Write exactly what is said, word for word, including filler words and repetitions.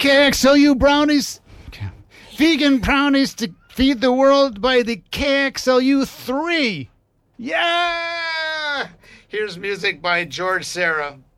K X L U brownies. Vegan brownies to feed the world by the K X L U three. Yeah! Here's music by George Sarah.